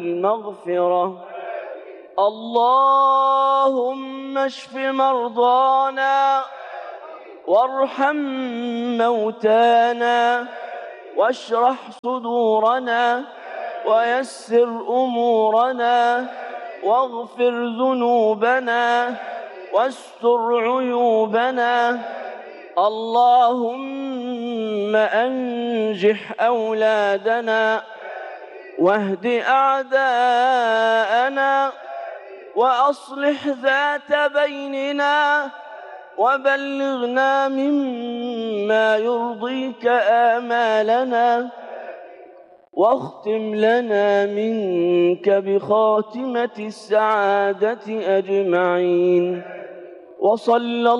المغفرة. اللهم اشف مرضانا وارحم موتانا واشرح صدورنا ويسر أمورنا واغفر ذنوبنا واستر عيوبنا. اللهم أنجح أولادنا واهد أعداءنا وأصلح ذات بيننا وبلغنا مما يرضيك آمالنا واختم لنا منك بخاتمة السعادة أجمعين. وصلى